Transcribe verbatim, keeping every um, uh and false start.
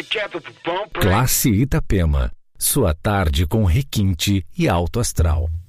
Classe Itapema. Sua tarde com requinte e alto astral.